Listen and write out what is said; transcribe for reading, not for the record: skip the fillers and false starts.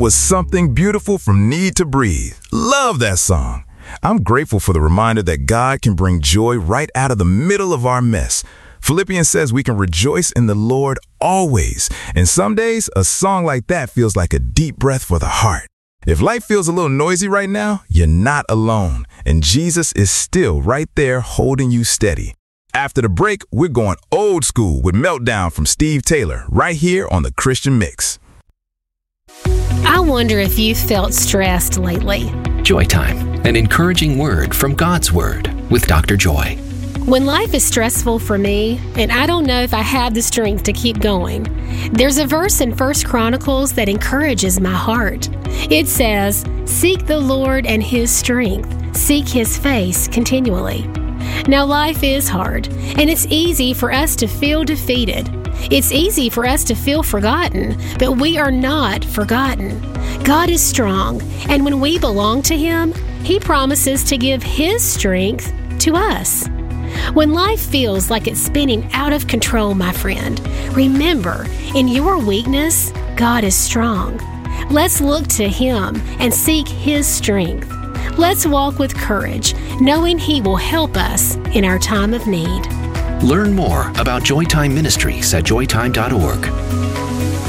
Was Something Beautiful from Need to Breathe. Love that song. I'm grateful for the reminder that God can bring joy right out of the middle of our mess. Philippians says we can rejoice in the Lord always. And some days, a song like that feels like a deep breath for the heart. If life feels a little noisy right now, you're not alone. And Jesus is still right there holding you steady. After the break, we're going old school with Meltdown from Steve Taylor right here on the Christian Mix. I wonder if you felt stressed lately. Joy Time, an encouraging word from God's Word with Dr. Joy. When life is stressful for me, and I don't know if I have the strength to keep going, there's a verse in 1 Chronicles that encourages my heart. It says, "Seek the Lord and His strength. Seek His face continually." Now, life is hard, and it's easy for us to feel defeated. It's easy for us to feel forgotten, but we are not forgotten. God is strong, and when we belong to Him, He promises to give His strength to us. When life feels like it's spinning out of control, my friend, remember, in your weakness, God is strong. Let's look to Him and seek His strength. Let's walk with courage, knowing He will help us in our time of need. Learn more about Joytime Ministries at joytime.org.